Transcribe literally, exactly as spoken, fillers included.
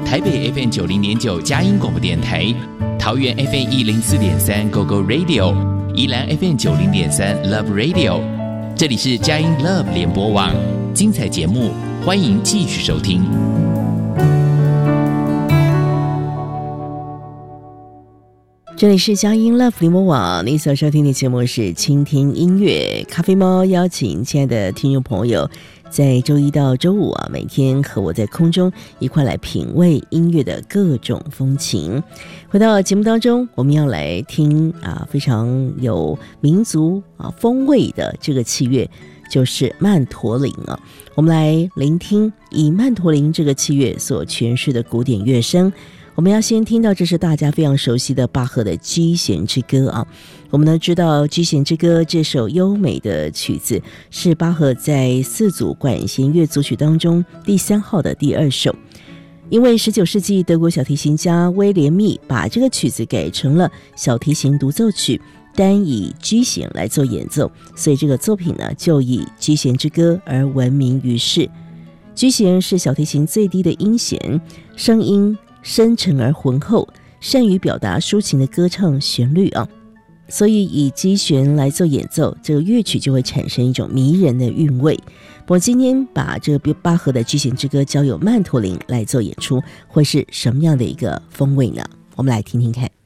台北 F M 九零点九佳音广播电台，桃园 F M 一零四点三 Go Go Radio， 宜兰 F M 九零点三 Love Radio。这里是佳音 Love 联播网，精彩节目，欢迎继续收听。 这里是佳音 Love 联播网，你所收听的节目是倾听音乐咖啡猫，邀请亲爱的听众朋友在周一到周五啊，每天和我在空中一块来品味音乐的各种风情。回到节目当中，我们要来听啊非常有民族啊风味的这个器乐，就是曼陀林啊。我们来聆听以曼陀林这个器乐所诠释的古典乐声。我们要先听到，这是大家非常熟悉的巴赫的《居弦之歌》啊。我们呢知道《居弦之歌》这首优美的曲子是巴赫在四组管弦乐组曲当中第三号的第二首。因为十九世纪德国小提琴家威廉密把这个曲子改成了小提琴独奏曲，单以居弦来做演奏，所以这个作品呢就以《居弦之歌》而闻名于世。居弦是小提琴最低的音弦，声音深沉而浑厚，善于表达抒情的歌唱旋律啊，所以以居弦来做演奏，这个乐曲就会产生一种迷人的韵味。我今天把这个巴赫的《居弦之歌》交由曼陀林来做演出，会是什么样的一个风味呢？我们来听听看。